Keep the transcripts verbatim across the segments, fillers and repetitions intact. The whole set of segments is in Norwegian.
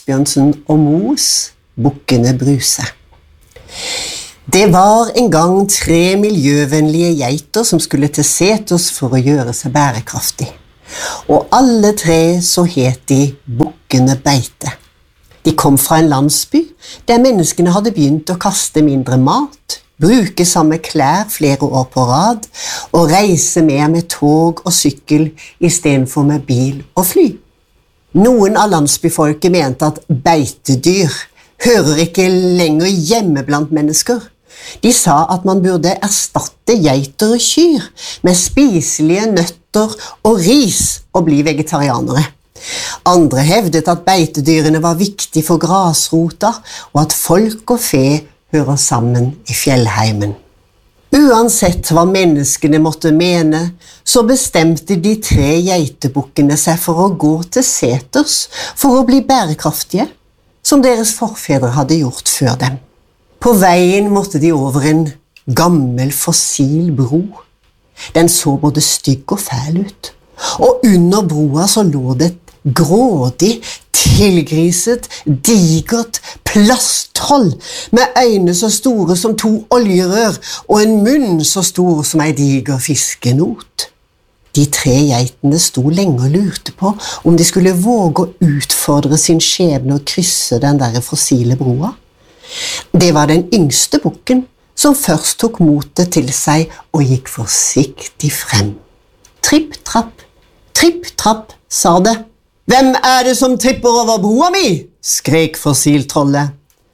Asbjørnsen og Moes Bukkene Bruse. Det var en gang tre miljøvennlige geiter som skulle til Seters for å gjøre seg bærekraftig. Og alle tre så het de Bukkene Beite. De kom fra en landsby der menneskene hadde begynt å kaste mindre mat, bruke samme klær flere år på rad og reise mer med tog og sykkel i stedet for med bil og fly. Noen av landsbyfolket mente at beitedyr hører ikke lenger hjemme blant mennesker. De sa at man burde erstatte geiter og kyr med spiselige nøtter og ris og bli vegetarianere. Andre hevdet at beitedyrene var viktig for grasrota, og at folk og fe hører sammen i fjellheimen. Uansett hva menneskene måtte mene, så bestemte de tre geitebukkene seg for å gå til Seters for å bli bærekraftige, som deres forfedre hadde gjort før dem. På veien måtte de over en gammel fossil bro. Den så både stygg og fæl ut, og under broa så lå det et grådig, tilgriset, digert plasttroll med øyne så store som to oljerør og en munn så stor som en diger fiskenot. De tre geitene sto lenge og lurte på om de skulle våge å utfordre sin skjebne og krysse den der fossile broa. Det var den yngste bukken som først tok motet til seg og gikk forsiktig frem. Tripp, trapp, tripp, trapp, sa det. «Hvem er det som tripper over broa mi?» skrek fossiltrollet.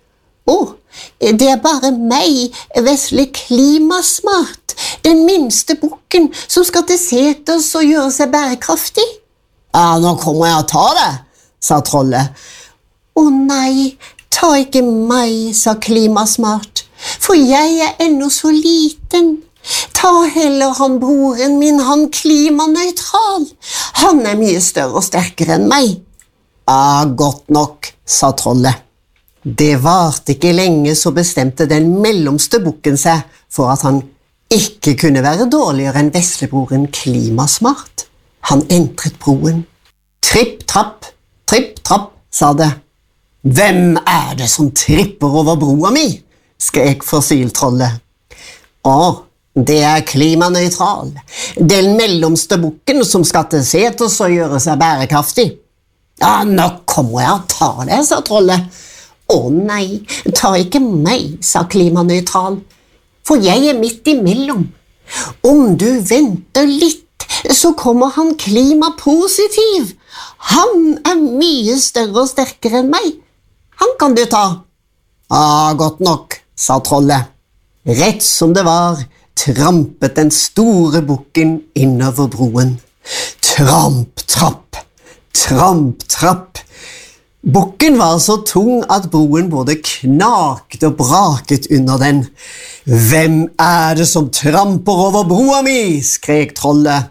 «Åh, det er bare meg, vesle Klimasmart, den minste bukken som skal til Seters og gjøre seg bærekraftig.» «Ja, nå kommer jeg å ta det», sa trollet. «Åh nei, ta ikke meg», sa Klimasmart, «for jeg er ennå så liten. Ta heller han broren min, han klimanøytral. Han er mye større og sterkere enn meg.» «Ja, godt nok», sa trollet. Det varte ikke lenge, så bestemte den mellomste bukken seg for at han ikke kunne være dårligere enn veslebroren Klimasmart. Han entret broen. «Tripp, trapp, tripp, trapp», sa det. «Hvem er det som tripper over broa mi?» skrek fossiltrollet. «Åh, det er klimanøytral, den mellomste bukken som skal til Seters og gjøre seg bærekraftig.» «Ja, nå kommer jeg å ta det», sa trollet. «Å nei, ta ikke meg», sa klimanøytral, «for jeg er midt imellom. Om du venter litt, så kommer han klimapositiv. Han er mye større og sterkere enn meg. Han kan du ta.» «Ja, godt nok», sa trollet. Rett som det var, trampet den store bukken innover broen. Tramp, trapp, tramp, trapp. Bukken var så tung at broen både knaket og braket under den. «Hvem er det som tramper over broa mi?» skrek trollet.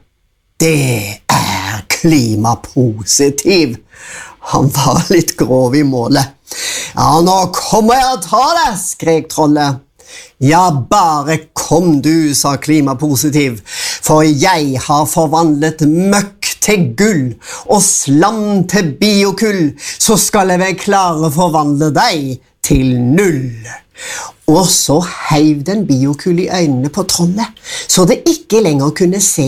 «Det er klimapositiv.» Han var litt grov i målet. «Ja, nå kommer jeg å ta det», skrek trollet. «Ja, bare kom du», sa klimapositiv, «for jeg har forvandlet møkk til gull og slam til biokull, så skal jeg vel klare å forvandle deg til null.» Og så heiv den biokull i øynene på trollet, så det ikke lenger kunne se.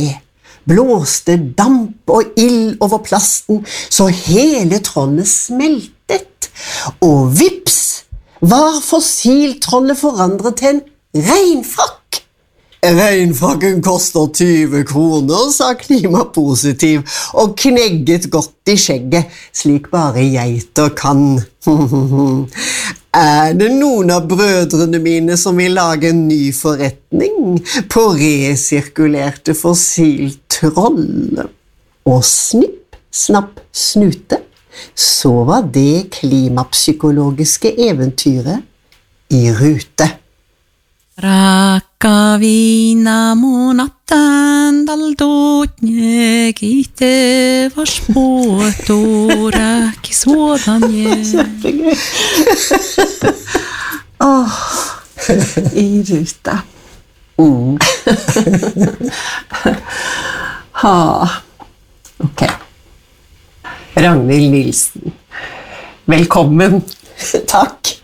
Blåste damp og ild over plasten, så hele trollet smeltet, og vips var fossiltrollet forandret til en regnfrakk. «Regnfrakken koster tyve kroner», sa klimapositiv, og knegget godt i skjegget, slik bare geiter kan. «Er det noen av brødrene mine som vil lage en ny forretning på resirkulerte fossiltroll?» Og snipp, snapp, snute, så var det klimapsykologiske eventyret i rute. Rakkaviina mu natten daldotnie kiitevas puotu rääki suodanje. Kjempegøy. Åh, i rute. Mm. Ha. Ok. Ragnhild Nilsen. Velkommen. Takk.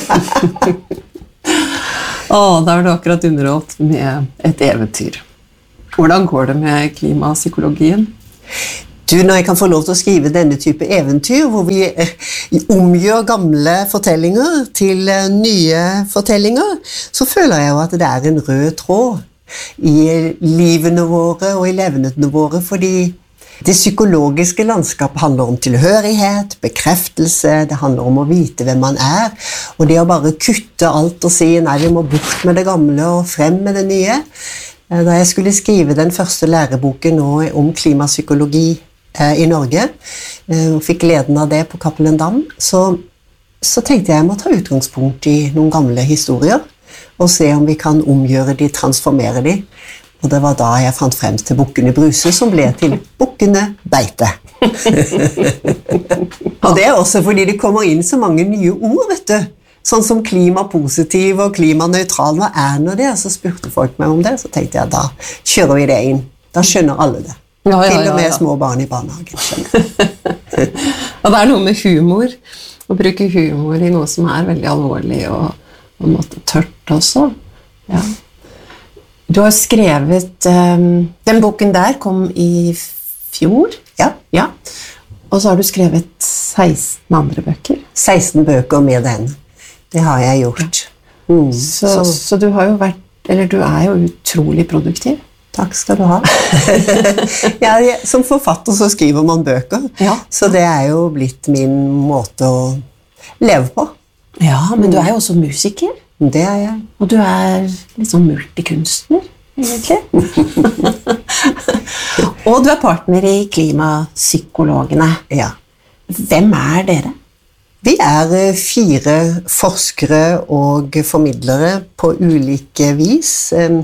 Å, da har du akkurat underholdt med et eventyr. Hvordan går det med klimapsykologien? Du, når jeg kan få lov til å skrive denne type eventyr, hvor vi eh, omgjør gamle fortellinger til eh, nye fortellinger, så føler jeg jo at det er en rød tråd i livene våre og i levnene våre, fordi det psykologiske landskapet handler om tilhørighet, bekreftelse, det handler om å vite hvem man er, og det å bare kutte alt og si, nei, vi må bort med det gamle og frem med det nye. Da jeg skulle skrive den første læreboken nå om klimapsykologi i Norge, og fikk gleden av det på Cappelen Damm, så, så tenkte jeg jeg må ta utgangspunkt i noen gamle historier, og se om vi kan omgjøre de, transformere de. Og det var da jeg fant frem til Bukkene Bruse, som ble til Bukkene Beite. Og det er også fordi det kommer inn så mange nye ord, vet du. Sånn som klimapositiv og klimanøytral, hva er nå det? Så spurte folk meg om det, så tenkte jeg, da kjører vi det inn. Da skjønner alle det. Ja, ja, ja, ja. Til og med små barn i barnehagen skjønner. Og det er noe med humor, å bruke humor i noe som er veldig alvorlig og på en måte tørt også. Ja. Du har skrevet, um, den boken der kom i fjor. Ja. Ja. Og så har du skrevet seksten andre bøker. seksten bøker med den. Det har jeg gjort. Mm. Så, så. så du har jo vært, eller du er jo utrolig produktiv. Takk skal du ha. Ja, som forfatter så skriver man bøker, ja. Så det er jo blitt min måte å leve på. Ja, men du er jo også musiker. Det er jeg. Og du er liksom multikunstner, egentlig. Og du er partner i Klimapsykologene. Ja. Hvem er dere? Vi er fire forskere og formidlere på ulike vis.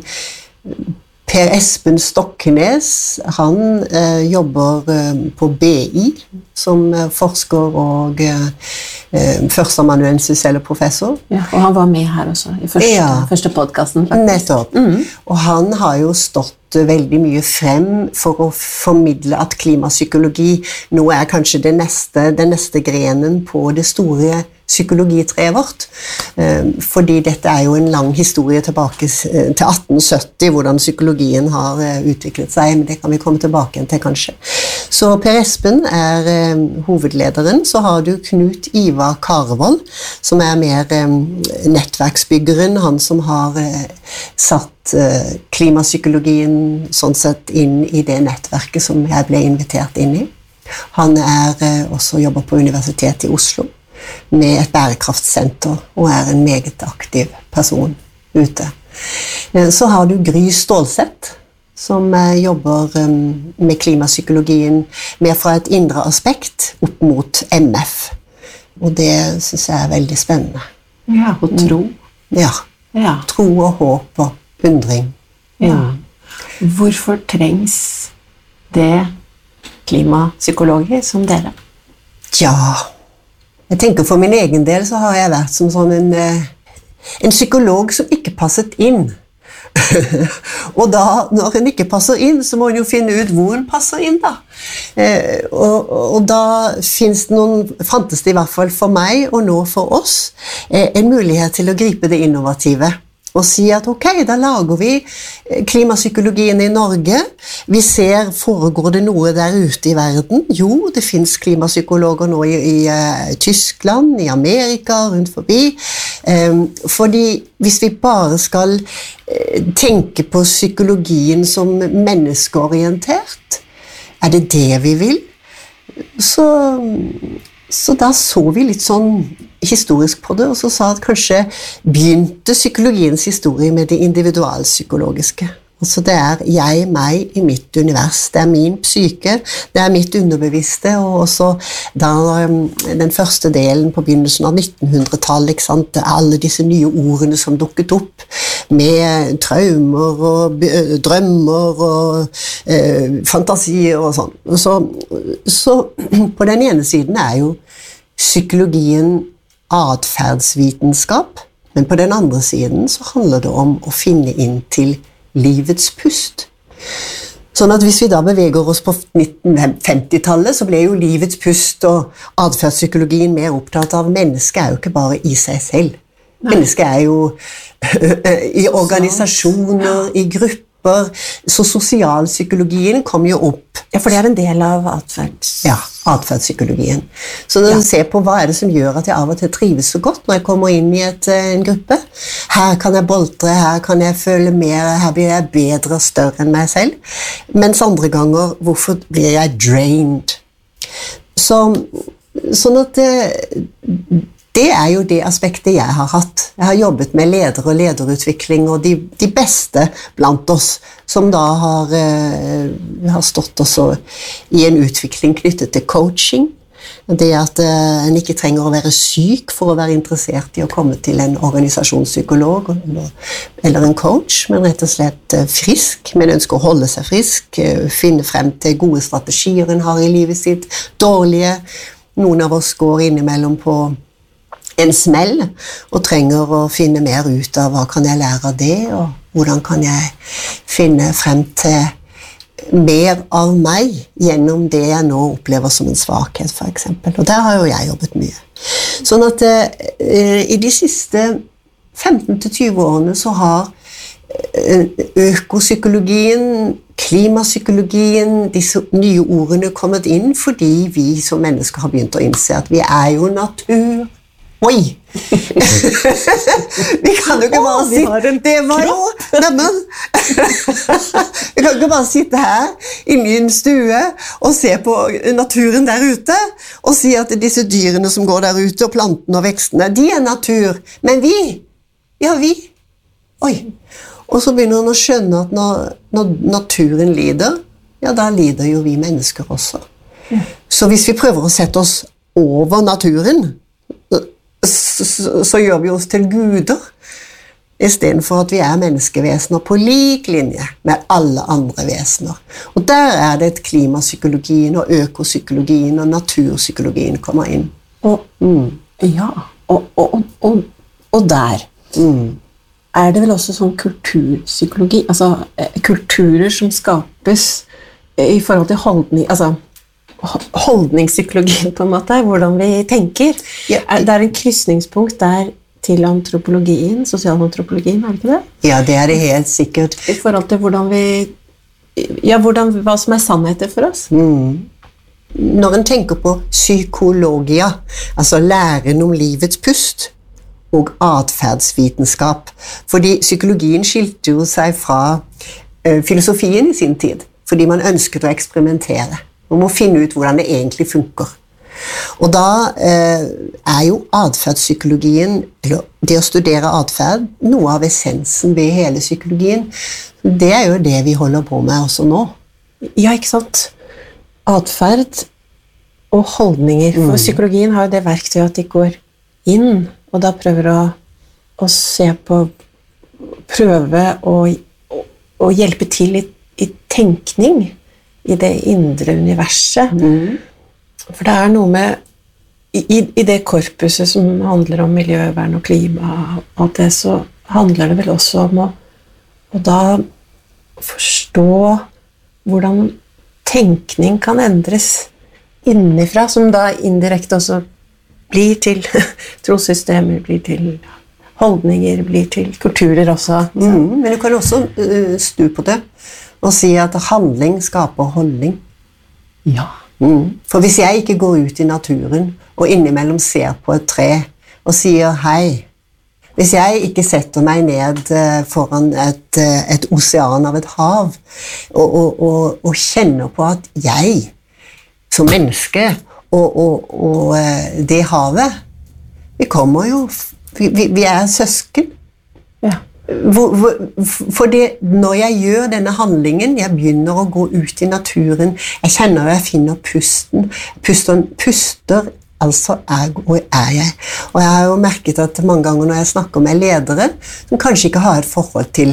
Per Espen Stokkenes, han eh, jobber eh, på B I som eh, forsker og eh, førsteamanuensis eller professor. Ja, og han var med her også i første, ja. første podcasten. Nettopp. Mm. Og han har jo stått veldig mye frem for å formidle at klimapsykologi nå er kanskje det neste, den neste grenen på det store psykologitreet vårt. Fordi dette er jo en lang historie tilbake til atten sytti, hvordan psykologien har utviklet seg, men det kan vi komme tilbake til kanskje. Så Per Espen er hovedlederen, så har du Knut Ivar Karvold, som er mer nettverksbyggeren, han som har satt klimapsykologien sånn sett inn i det nettverket som jeg ble invitert inn i. Han er også jobber på Universitetet i Oslo med et bærekraftsenter og er en meget aktiv person ute. Så har du Gry Stålsett, som jobber med klimapsykologien mer fra et indre aspekt opp mot M F. Og det synes jeg er veldig spennende. Ja, og tro. Ja, ja. Tro og håp og undring. Ja. Hvorfor trengs det klimapsykologer som dere? Ja, jeg tenker for min egen del så har jeg vært som sånn en, en psykolog som ikke passet inn. Og da, når en ikke passer inn, så må en jo finne ut hvor en passer inn da. Eh, og, og da finnes det noen, fantes det i hvert fall for meg, og nå for oss, eh, en mulighet til å gripe det innovative. Og si at ok, da lager vi klimapsykologien i Norge. Vi ser, foregår det noe der ute i verden? Jo, det finnes klimapsykologer nå i, i uh, Tyskland, i Amerika, rundt forbi. Um, fordi hvis vi bare skal uh, tenke på psykologien som menneskeorientert, er det det vi vil? Så... Så da så vi litt sånn historisk på det, og så sa at kanskje begynte psykologiens historie med det individualpsykologiske. Altså det er jeg, meg i mitt univers, det er min psyke, det er mitt underbevisste, og også da den første delen på begynnelsen av nittenhundretallet, ikke sant, alle disse nye ordene som dukket opp, med traumer og drømmer og eh, fantasier og sånn. Så, så på den ene siden er jo psykologien adferdsvitenskap, men på den andre siden så handler det om å finne inn til livets pust. Sånn at hvis vi da beveger oss på nitten femti-tallet, så ble jo livets pust og adferdspsykologien mer opptatt av mennesket er jo ikke bare i seg selv. Nei. Mennesket er jo i organisasjoner, i grupper, så sosialpsykologien kom jo opp. Ja, for det er en del av adferds... Ja, adferdspsykologien. Så når ja. du ser på hva er det som gjør at jeg av og til trives så godt når jeg kommer inn i et, en gruppe, her kan jeg boltre, her kan jeg føle mer, her blir jeg bedre og større enn meg selv, mens andre ganger, hvorfor blir jeg drained? Så, sånn at det, det er jo det aspektet jeg har hatt. Jeg har jobbet med ledere og lederutvikling, og de, de beste blant oss, som da har, eh, har stått også i en utvikling knyttet til coaching. Det at eh, en ikke trenger å være syk for å være interessert i å komme til en organisasjonspsykolog eller, eller en coach, men rett og slett eh, frisk, men ønsker å holde seg frisk, eh, finne frem til gode strategier en har i livet sitt, dårlige. Noen av oss går innimellom på en smell, og trenger å finne mer ut av hva kan jeg lære av det, og hvordan kan jeg finne frem til mer av meg gjennom det jeg nå opplever som en svakhet, for eksempel. Og der har jo jeg jobbet mye. Sånn at eh, i de siste femten til tjue årene så har økopsykologien, klimapsykologien, disse nye ordene kommet inn fordi vi som mennesker har begynt å innse at vi er jo natur. Oi! Vi kan jo ikke bare oh, sitte det var jo, nemmen. Vi kan ikke bare sitte her i min stue og se på naturen der ute og si at disse dyrene som går der ute og plantene og vekstene, de er natur, men vi, ja vi, oi. Og så begynner hun å skjønne at når, når naturen lider, ja da lider jo vi mennesker også. Ja. Så hvis vi prøver å sette oss over naturen, Så, så, så gjør vi oss til guder, i stedet for at vi er menneskevesener på lik linje med alle andre vesener. Og der er det et klimapsykologien og økopsykologien og naturpsykologien kommer inn. Og, mm. Ja, og, og, og, og der mm. er det vel også sånn kulturpsykologi, altså kulturer som skapes i forhold til holdning, altså holdningspsykologien på en måte, hvordan vi tenker. Ja. Det er en krysningspunkt der til antropologien, sosialantropologien, er det ikke det? Ja, det er det helt sikkert. I forhold til hvordan vi, ja, hvordan, hva som er sannheter for oss. Mm. Når en tenker på psykologia, altså læren om livets pust, og adferdsvitenskap, fordi psykologien skilte jo seg fra uh, filosofien i sin tid, fordi man ønsket å eksperimentere. Man må finne ut hvordan det egentlig funker. Og da eh, er jo adferdspsykologien, eller det å studere adferd, noe av essensen ved hele psykologien. Det er jo det vi holder på med også nå. Ja, ikke sant? Adferd og holdninger. For mm. psykologien har jo det verktøyet at de går inn, og da prøver å, å se på, prøve å, å, å hjelpe til i, i tenkning, i det indre universet. Mm. For det er noe med, i, i det korpuset som handler om miljøvern og klima, og alt det, så handler det vel også om å, å da forstå hvordan tenkning kan endres innifra, som da indirekte også blir til trossystemer, blir til holdninger, blir til kulturer også. Mm, men du kan også uh, stu på det, og si at handling skaper holdning. Ja. Mm. For hvis jeg ikke går ut i naturen, og innimellom ser på et tre, og sier hei, hvis jeg ikke setter meg ned foran et, et osean av et hav, og, og, og, og kjenner på at jeg, som menneske, og, og, og det havet, vi kommer jo, vi, vi er søsken. Ja. Hvor, hvor, for det, når jeg gjør denne handlingen, jeg begynner å gå ut i naturen, jeg kjenner jeg finner pusten, puster, puster altså er, er jeg. Og jeg har jo merket at mange ganger når jeg snakker med ledere, som kanskje ikke har et forhold til,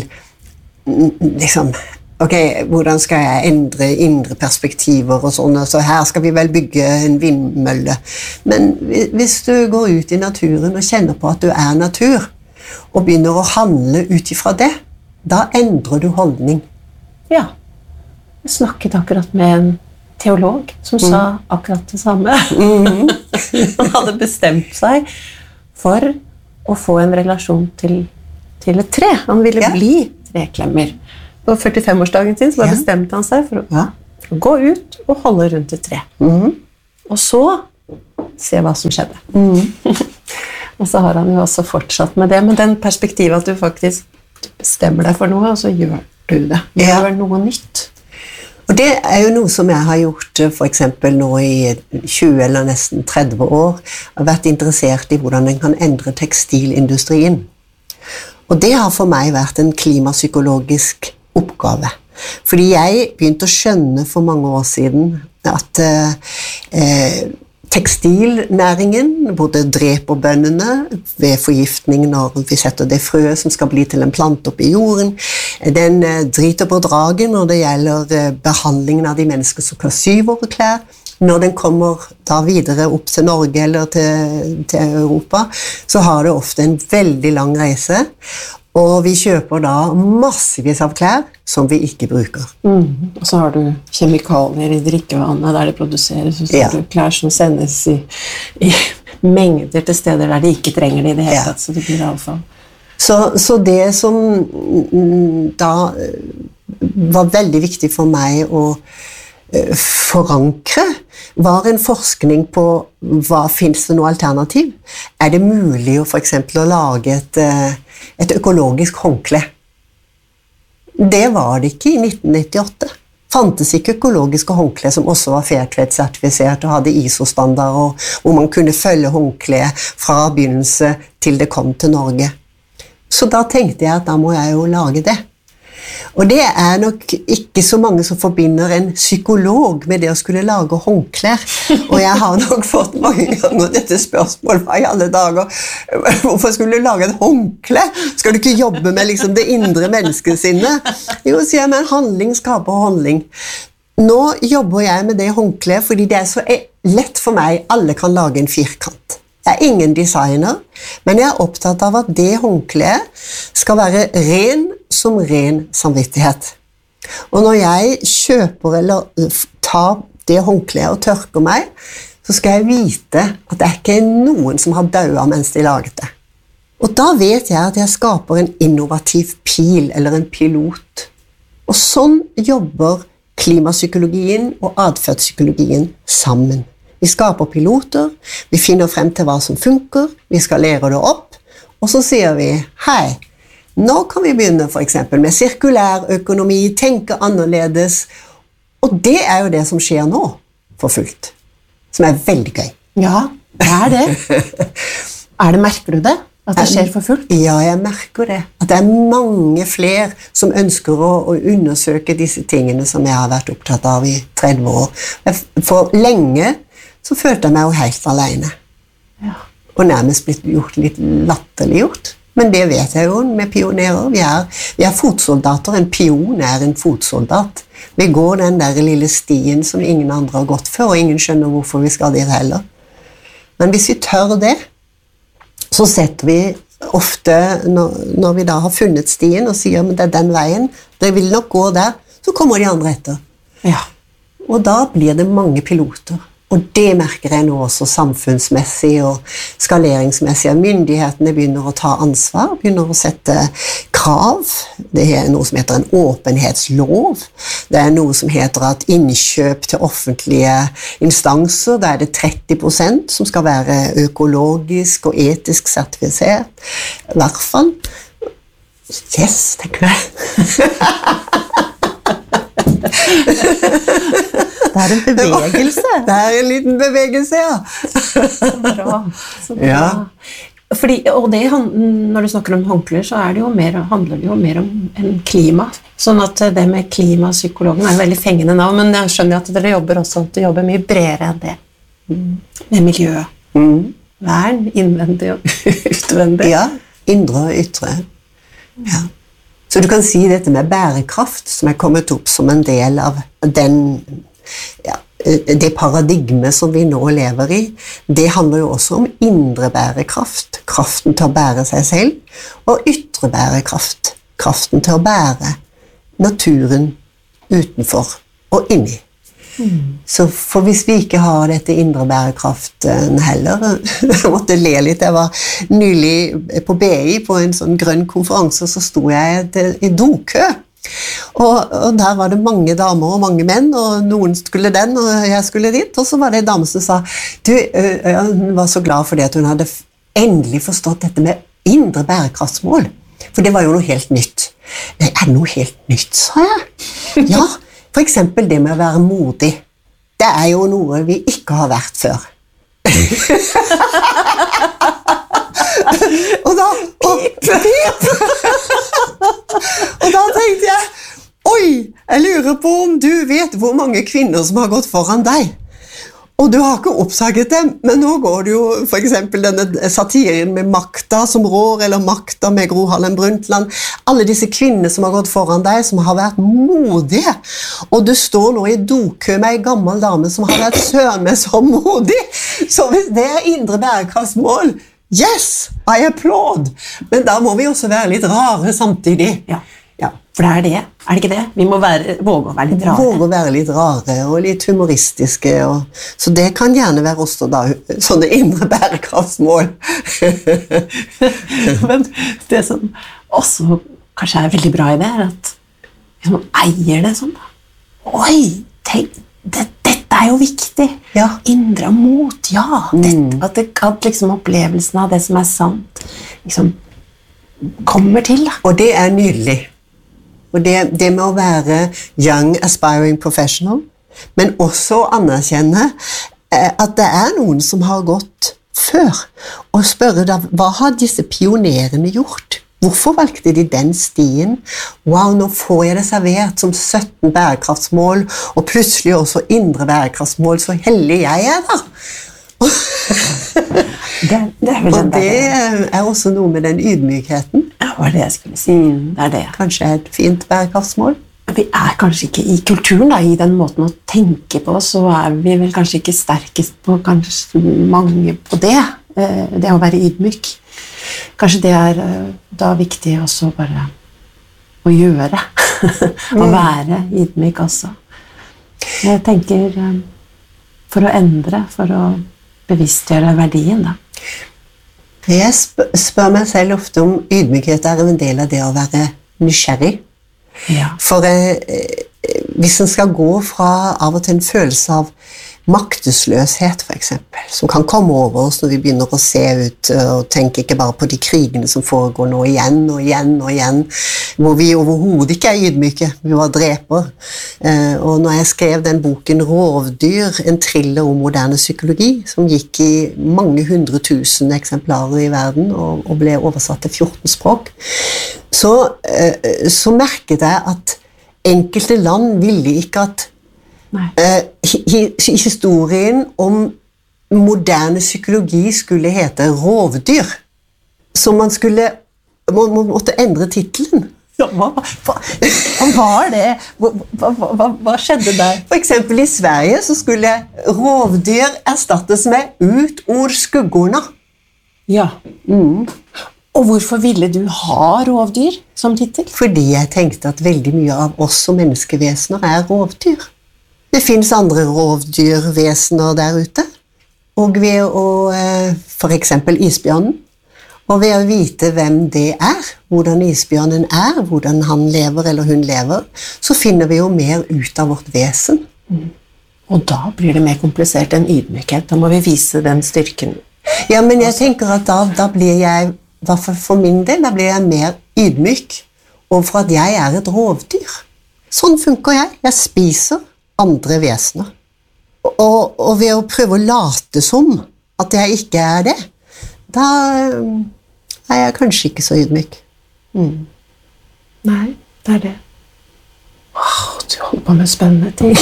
liksom, ok, hvordan skal jeg endre indre perspektiver og sånn, så her skal vi vel bygge en vindmølle. Men hvis du går ut i naturen og kjenner på at du er natur, og begynner å handle ut ifra det, da endrer du holdning. Ja. Jeg snakket akkurat med en teolog som mm. sa akkurat det samme. Mm. Han hadde bestemt seg for å få en relasjon til, til et tre. Han ville ja. bli treklemmer. På førtifem-årsdagen sin så bare ja. bestemte han seg for å, ja. for å gå ut og holde rundt et tre. Mm. Og så se hva som skjedde. Mm. Og så har han jo også fortsatt med det, med den perspektivet at du faktisk bestemmer deg for noe, og så gjør du det. Det ja. gjør noe nytt. Og det er jo noe som jeg har gjort for eksempel nå i tjue eller nesten tretti år. Jeg har vært interessert i hvordan den kan endre tekstilindustrien. Og det har for meg vært en klimapsykologisk oppgave. Fordi jeg begynte å skjønne for mange år siden at eh, tekstilnæringen både dreper bøndene ved forgiftning når vi setter det frøet som skal bli til en plante opp i jorden. Den driter på dragen når det gjelder behandlingen av de mennesker som kan sy våre klær. Når den kommer da videre opp til Norge eller til, til Europa, så har det ofte en veldig lang reise. Og vi kjøper da massevis av klær som vi ikke bruker. Mm. Og så har du kjemikalier i drikkevannet der det produseres, og så ja. har du klær som sendes i, i mengder til steder der de ikke trenger det i det hele tatt, ja. så det blir avfall. Så, så det som da var veldig viktig for meg å forankre, var en forskning på hva finnes det noe alternativ? Er det mulig å for eksempel å lage et, et økologisk håndkle? Det var det ikke i nitten nittiåtte. Fantes ikke økologiske håndkle som også var Fairtrade-sertifisert og hadde I S O-standard, og hvor man kunne følge håndkle fra begynnelse til det kom til Norge. Så da tenkte jeg at da må jeg jo lage det. Og det er nok ikke så mange som forbinder en psykolog med det å skulle lage håndklær. Og jeg har nok fått mange ganger dette spørsmålet, hva i alle dager? Hvorfor skulle du lage et håndkle? Skal du ikke jobbe med liksom det indre menneskesinnet? Jo, sier jeg, men handling skaper handling. Nå jobber jeg med det håndkleet fordi det er så lett for meg. Alle kan lage en firkant. Jeg er ingen designer, men jeg er opptatt av at det håndkleet skal være ren som ren samvittighet. Og når jeg kjøper eller tar det håndkleet og tørker meg, så skal jeg vite at det er ikke noen som har døet mens de laget det. Og da vet jeg at jeg skaper en innovativ pil eller en pilot. Og sånn jobber klimapsykologien og adferdspsykologien sammen. Vi skaper piloter, vi finner frem til hva som funker, vi skalerer det opp, og så sier vi, hei, nå kan vi begynne for eksempel med sirkulær økonomi, tenke annerledes, og det er jo det som skjer nå, for fullt, som er veldig gøy. Ja, det er det. Er det, merker du det? At det skjer for fullt? Ja, jeg merker det. At det er mange flere som ønsker å, å undersøke disse tingene som jeg har vært opptatt av i tretti år. For lenge så følte jeg meg jo helt alene. Ja. Og nærmest blitt gjort litt latterliggjort. Men det vet jeg jo med pionerer. Vi er, vi er fotsoldater. En pion er en fotsoldat. Vi går den der lille stien som ingen andre har gått før, og ingen skjønner hvorfor vi skal dit heller. Men hvis vi tør det, så setter vi ofte, når, når vi da har funnet stien og sier, men det er den veien, dere vil nok gå der, så kommer de andre etter. Ja. Og da blir det mange piloter. Og det merker jeg nå også samfunnsmessig og skaleringsmessig. Myndighetene begynner å ta ansvar, begynner å sette krav. Det er noe som heter en åpenhetslov. Det er noe som heter at innkjøp til offentlige instanser, der er det tretti prosent som skal være økologisk og etisk sertifisert. I hvert fall. Yes, tenker jeg. Det er en bevegelse. Det er en liten bevegelse, ja. Så bra. Så bra. Ja. Fordi, og det, når du snakker om håndklær, så er det jo mer, handler det jo mer om en klima. Sånn at det med klimapsykologen er veldig fengende navn, men jeg skjønner at dere jobber også, at du jobber mye bredere enn det. Med miljø. Mm. Vern, innvendig og utvendig. Ja, indre og ytre. Ja. Så du kan si dette med bærekraft, som er kommet opp som en del av den, ja, det paradigmet som vi nå lever i. Det handler jo også om indre bærekraft, kraften til å bære seg selv, og ytre bærekraft, kraften til å bære naturen utenfor og inni. Mm. Så for hvis vi ikke har dette indre bærekraften heller, jeg måtte le litt, jeg var nylig på B I på en sånn grønn konferanse, så sto jeg i dokø, og, og der var det mange damer og mange menn, og noen skulle den, og jeg skulle dit, og så var det en dame som sa, du, hun var så glad for det at hun hadde endelig forstått dette med indre bærekraftsmål, for det var jo noe helt nytt. Nei, er det noe helt nytt, sa jeg? Ja, for eksempel det med å være modig. Det er jo noe vi ikke har vært før. og da og, pip. og da tenkte jeg, oi, jeg lurer på om du vet hvor mange kvinner som har gått foran deg. Og du har ikke oppsaget dem, men nå går det jo for eksempel denne satiren med Makta som rår, eller Makta med Gro Harlem Brundtland. Alle disse kvinnene som har gått foran deg, som har vært modige. Og du står nå i dokø med en gammel dame som har vært sømme så modig. Så hvis det er indre bærekraftsmål, yes, I applaud. Men da må vi også være litt rare samtidig. Ja. Ja, for det er det, er det ikke det? Vi må være, våge å være litt rare. Våge å være litt rare og litt humoristiske. Og, så det kan gjerne være også da, sånne indre bærekraftsmål. Men det som også kanskje er veldig bra i det, er at hvis man eier det sånn, oi, tenk, det, dette er jo viktig. Ja. Indre mot, ja. Mm. Dette, at, det, at liksom opplevelsen av det som er sant, liksom kommer til. Da. Og det er nydelig. Og det, det med å være young, aspiring professional, men også anerkjenne eh, at det er noen som har gått før, og spørre da, hva har disse pionerene gjort? Hvorfor valgte de den stien? Wow, nå får jeg det servert som sytten bærekraftsmål, og plutselig også indre bærekraftsmål, så heldig jeg er da. det, det er vel og det er også noe med den ydmykheten. Ja, det var det jeg skulle si. Mm. Det er det. Kanskje et fint bærekraftsmål. Vi er kanskje ikke i kulturen, da, i den måten å tenke på, så er vi vel kanskje ikke sterkest på kanskje mange på det. Det å være ydmyk. Kanskje det er da viktig også bare å gjøre. Å være ydmyk også. Jeg tenker for å endre, for å bevisstgjøre verdien, da. Jeg spør, spør meg selv ofte om ydmykhet er en del av det å være nysgjerrig. Ja. For eh, hvis en skal gå fra av og til en følelse av maktesløshet, for eksempel, som kan komme over oss når vi begynner å se ut og tenke ikke bare på de krigene som foregår nå igjen og igjen og igjen, hvor vi overhodet ikke er ydmyke, vi var dreper. Eh, og når jeg skrev den boken Rovdyr, en thriller om moderne psykologi, som gikk i mange hundre tusen eksemplarer i verden og, og ble oversatt til fjorten språk, så, eh, så merket jeg at enkelte land ville ikke at Uh, hi, historien om moderne psykologi skulle hete Rovdyr. Så man skulle man, man måtte endre titelen. Ja, hva, hva, hva var det? Hva, hva, hva, hva skjedde der? For eksempel i Sverige så skulle rovdyr erstattes med Ut ur skuggorna. Ja. Mm. Og hvorfor ville du ha rovdyr som titel? Fordi jeg tenkte at veldig mye av oss som menneskevesener er rovdyr. Det finnes andre rovdyrvesener der ute, og ved å, for eksempel isbjørnen, og ved å vite hvem det er, hvordan isbjørnen er, hvordan han lever eller hun lever, så finner vi jo mer ut av vårt vesen. Mm. Og da blir det mer komplisert enn ydmykhet, da må vi vise den styrken. Ja, men jeg tenker at da, da blir jeg, i hvert fall for min del, da blir jeg mer ydmyk, overfor at jeg er et rovdyr. Sånn funker jeg, jeg spiser andre vesener. Og, og ved å prøve å late som at jeg ikke er det, da er jeg kanskje ikke så ydmyk. Mm. Nei, det er det. Åh, du holder på med spennende ting.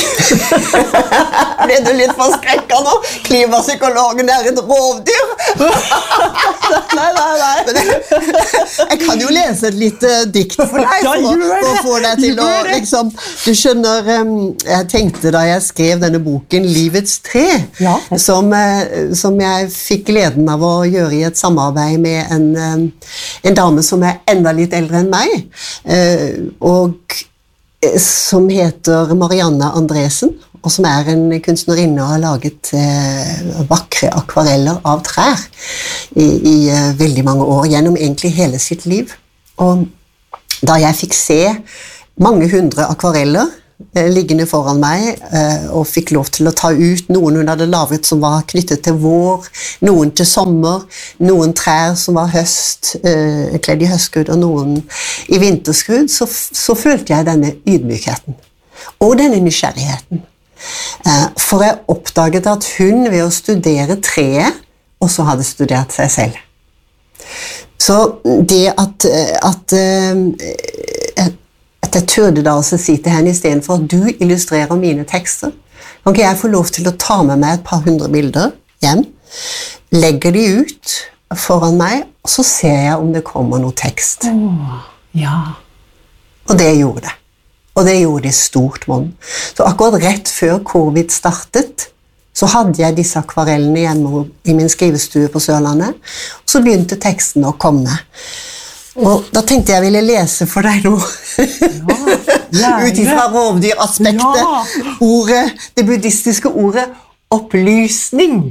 Ble du litt for skrekka nå? Klimapsykologen er et rovdyr? Nei, nei, nei. Jeg kan jo lese et lite dikt for deg, for, å, for å få deg til å, liksom, du skjønner, jeg tenkte da jeg skrev denne boken Livets tre, ja. som, som jeg fikk gleden av å gjøre i et samarbeid med en, en dame som er enda litt eldre enn meg, og som heter Marianne Andresen, og som er en kunstnerinne og har laget eh, vakre akvareller av trær i, i eh, veldig mange år, gjennom egentlig hele sitt liv. Og da jeg fikk se mange hundre akvareller eh, liggende foran meg, eh, og fikk lov til å ta ut noen hun hadde laget som var knyttet til vår, noen til sommer, noen trær som var høst, eh, kledd i høstskudd, og noen i vinterskudd, så, så følte jeg denne ydmykheten, og denne nysgjerrigheten. For jeg oppdaget at hun ved å studere treet også hadde studert seg selv. Så det at, at, at jeg turde da også si til henne, i stedet for at du illustrerer mine tekster, kan ikke jeg få lov til å ta med meg et par hundre bilder hjem, legger de ut foran meg, og så ser jeg om det kommer noe tekst. Oh, ja. Og det gjorde det. Og det gjorde det i stort monn. Så akkurat rett før covid startet, så hadde jeg disse akvarellene hjemme i min skrivestue på Sørlandet, og så begynte teksten å komme. Og da tenkte jeg ville lese for deg noe. Ja, utifra rovdyraspektet. Ja. Ordet, det buddhistiske ordet opplysning.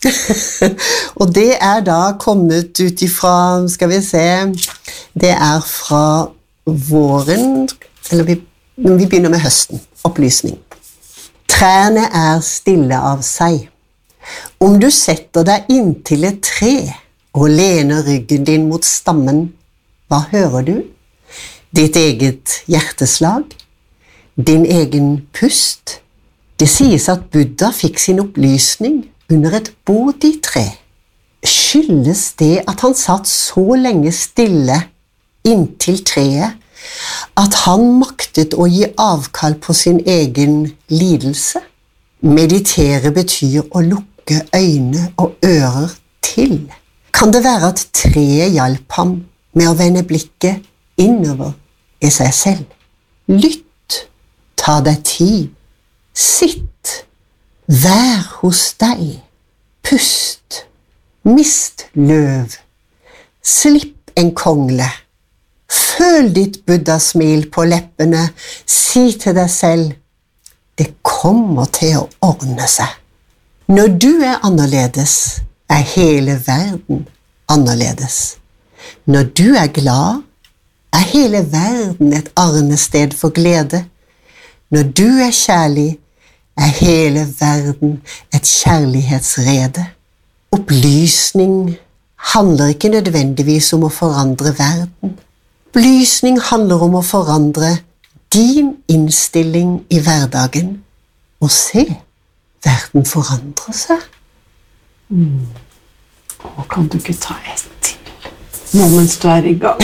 Og det er da kommet utifra, skal vi se, det er fra våren, eller vi Men vi begynner med høsten. Opplysning. Trærne er stille av seg. Om du setter deg inntil et tre og lener ryggen din mot stammen, hva hører du? Ditt eget hjerteslag? Din egen pust? Det sies at Buddha fikk sin opplysning under et bodhi-tre. Skyldes det at han satt så lenge stille inntil treet, at han maktet å gi avkall på sin egen lidelse? Meditere betyr å lukke øyne og ører til. Kan det være at treet hjalp ham med å vende blikket innover i seg selv? Lytt, ta deg tid, sitt, vær hos deg, pust, mist løv, slipp en kongle. Føl ditt buddha-smil på leppene, si til deg selv, det kommer til å ordne seg. Når du er annerledes, er hele verden annerledes. Når du er glad, er hele verden et arnested for glede. Når du er kjærlig, er hele verden et kjærlighetsrede. Opplysning handler ikke nødvendigvis om å forandre verden. Opplysning handler om å forandre din innstilling i hverdagen, og se, verden forandrer seg. Mm. Å, kan du ikke ta et til? Nå mens du er i gang.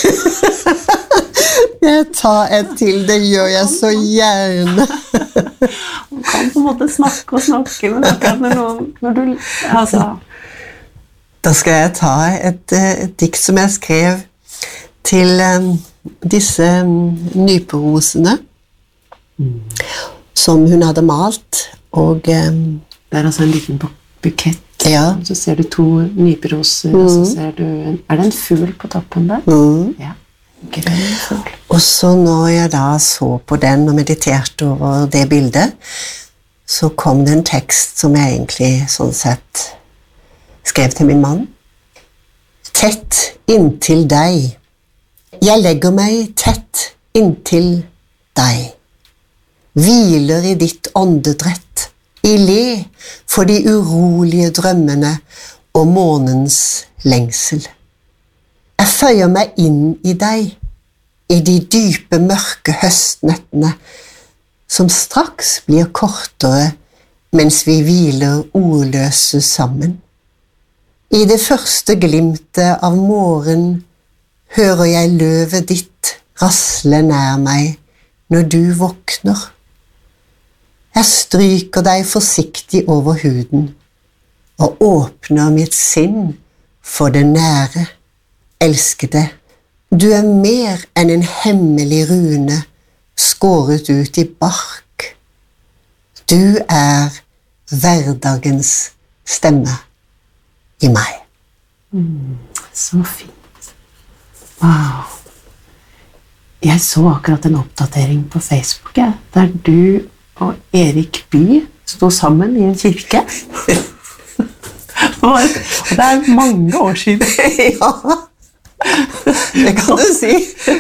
Jeg tar et til, det gjør jeg så gjerne. Du kan på en måte snakke og snakke, men akkurat når, noen, når du... Altså. Da skal jeg ta et, et dikt som jeg skrev til um, disse um, nyperosene mm. som hun hadde malt, og um, det er altså en liten bukett, ja. Så ser du to nyperoser, mm. og så ser du en, er det en fugl på toppen der? Mm. Ja, grønn fugl. Og så når jeg da så på den og mediterte over det bildet, så kom det en tekst som jeg egentlig sånn sett skrev til min mann. Tett inntil deg. Jeg legger meg tett inntil deg. Hviler i ditt åndedrett, i le for de urolige drømmene og månens lengsel. Jeg føyer meg inn i deg, i de dype, mørke høstnettene, som straks blir kortere mens vi hviler ordløse sammen. I det første glimtet av morgen hører jeg løvet ditt rasle nær meg når du våkner. Jeg stryker deg forsiktig over huden og åpner mitt sinn for det nære, elskede. Du er mer enn en hemmelig rune skåret ut i bark. Du er hverdagens stemme i meg. Mm, så fint. Wow. Jeg så akkurat en oppdatering på Facebook, ja, der du og Erik Bye stod sammen i en kirke. Og det er mange år siden. Ja, det kan du si.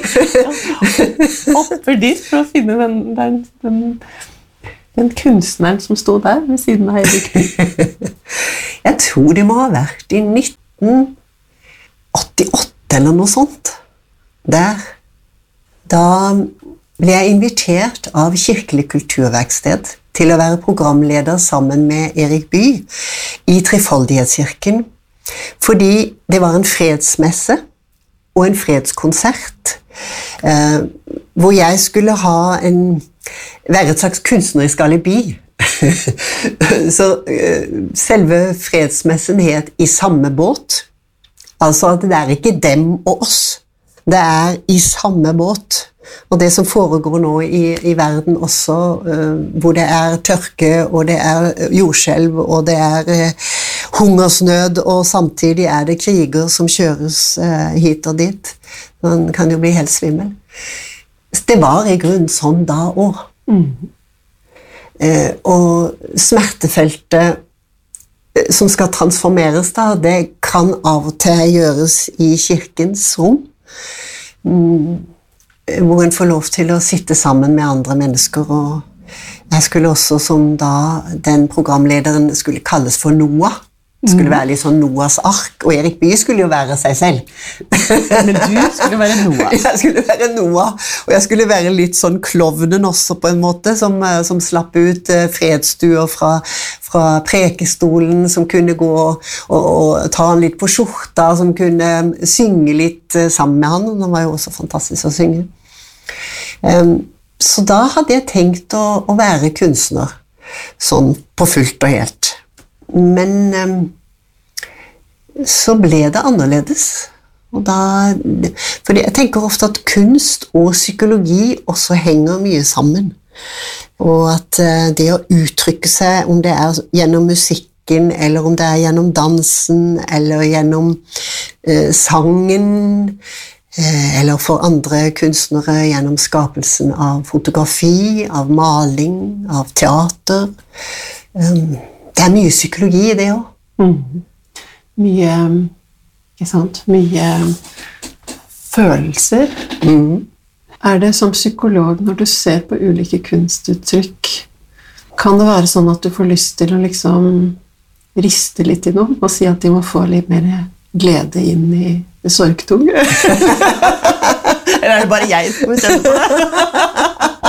Hopper dit for å finne den, den, den, den kunstneren som stod der ved siden av Erik Bye. Jeg tror det må ha vært i nitten åttiåtte eller noe sånt. Der, da ble jeg invitert av Kirkelig kulturverksted til å være programleder sammen med Erik Bye i Trefoldighetskirken, fordi det var en fredsmesse og en fredskonsert, eh, hvor jeg skulle ha en, være et slags kunstnerisk alibi. Så eh, selve fredsmessen het I samme båt, altså at det er ikke dem og oss, det er I samme båt. Og det som foregår nå i, i verden også, uh, hvor det er tørke, og det er jordskjelv, og det er uh, hungersnød, og samtidig er det kriger som kjøres uh, hit og dit. Man kan jo bli helt svimmel. Det var I grunnen sånn da også. Mm. Uh, og smertefeltet uh, som skal transformeres da, det kan av og til gjøres I kirkens rom. Mm. Hvor en får lov til å sitte sammen med andre mennesker, og jeg skulle også, som da den programlederen skulle kalles for Noah, det skulle være litt sånn Noahs ark, og Erik Bye skulle jo være seg selv. Men du skulle være Noah? Jeg skulle være Noah, og jeg skulle være litt sånn klovnen også på en måte, som, som slapp ut fredsstuer fra, fra prekestolen, som kunne gå og, og, og ta han litt på skjorta, som kunne synge litt sammen med han, og han var jo også fantastisk å synge. Um, så da hadde jeg tenkt å, å være kunstner, sånn på fullt og helt. Men um, så ble det annerledes. Og da, fordi jeg tenker ofte at kunst og psykologi også henger mye sammen. Og at uh, det å uttrykke seg, om det er gjennom musikken, eller om det er gjennom dansen, eller gjennom uh, sangen, uh, eller for andre kunstnere gjennom skapelsen av fotografi, av maling, av teater. Um, Det er mye psykologi I det også. Mm. Mye, ikke sant, mye følelser. Mm. Er det som psykolog, når du ser på ulike kunstuttrykk, kan det være sånn at du får lyst til å liksom riste litt I noe, og si at de må få litt mer glede inn I det sorgtunge? Eller er det bare jeg som kjenner på det?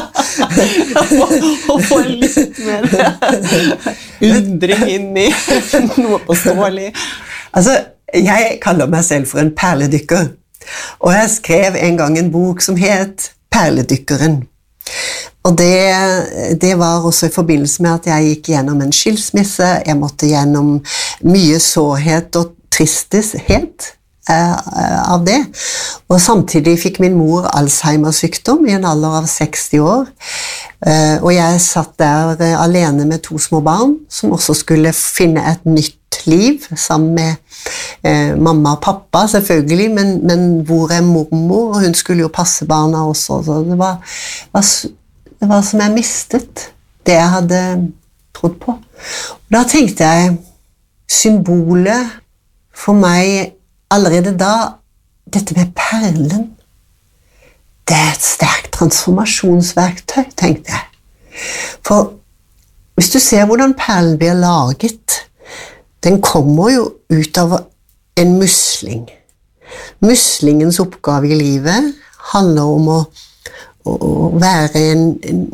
Og få litt mer undring inn I noe påståelig. Altså, jeg kaller meg selv for en perledykker, og jeg skrev en gang en bok som het Perledykkeren. Og det, det var også I forbindelse med at jeg gikk gjennom en skilsmisse, jeg måtte gjennom mye sårhet og tristhet av det, og samtidig fikk min mor Alzheimer-sykdom I en alder av seksti år, og jeg satt der alene med to små barn, som også skulle finne et nytt liv, sammen med mamma og pappa selvfølgelig, men, men hvor er mormor, og hun skulle jo passe barna også, så det var, var, det var som jeg mistet det jeg hadde trodd på. Og da tenkte jeg, symbolet for meg allerede da, dette med perlen, det er et sterkt transformasjonsverktøy, tenkte jeg. For hvis du ser hvordan perlen blir laget, den kommer jo ut av en musling. Muslingens oppgave I livet handler om å, å være en, en,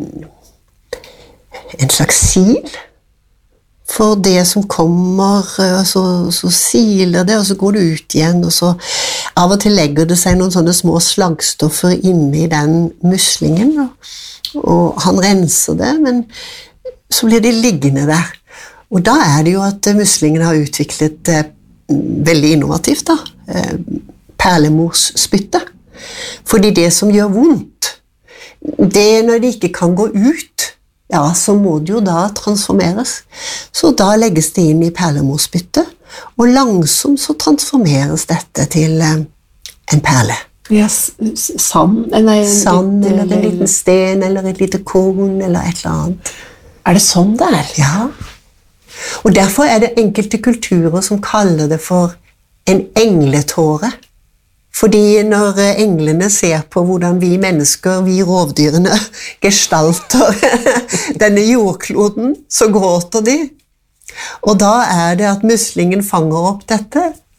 en slags sil, for det som kommer, så, så siler det, og så går det ut igjen, og så av og til legger det seg noen sånne små slagstoffer inne I den muslingen, og, og han renser det, men så blir de liggende der. Og da er det jo at muslingen har utviklet eh, veldig innovativt da, eh, perlemorsspytte. Fordi det som gjør vondt, det er når det ikke kan gå ut, ja, så må det jo da transformeres. Så da legges det inn I perlemorsspytte, og langsomt så transformeres dette til eh, en perle. Ja, s- s- sand, nei, en Sand, litt, eller en liten sten, eller et lite korn, eller et eller annet. Er det sånn det er? Ja. Og derfor er det enkelte kulturer som kaller det for en engletåre. Fordi når englene ser på hvordan vi mennesker, vi rovdyrene, gestalter denne jordkloden, så gråter de. Og da er det at muslingen fanger opp dette,